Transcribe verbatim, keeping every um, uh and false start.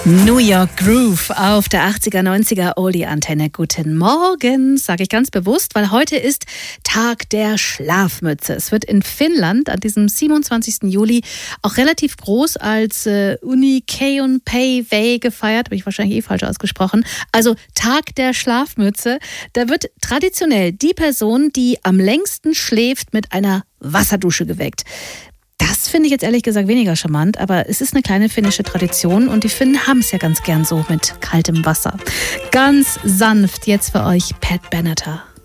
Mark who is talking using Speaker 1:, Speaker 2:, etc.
Speaker 1: New York Groove auf der achtziger, neunziger Oldie-Antenne. Guten Morgen, sage ich ganz bewusst, weil heute ist Tag der Schlafmütze. Es wird in Finnland an diesem siebenundzwanzigsten Juli auch relativ groß als äh, Unikeuenpäivä gefeiert, habe ich wahrscheinlich eh falsch ausgesprochen. Also Tag der Schlafmütze. Da wird traditionell die Person, die am längsten schläft, mit einer Wasserdusche geweckt. Das finde ich jetzt ehrlich gesagt weniger charmant, aber es ist eine kleine finnische Tradition und die Finnen haben es ja ganz gern so mit kaltem Wasser. Ganz sanft jetzt für euch Pat Benatar.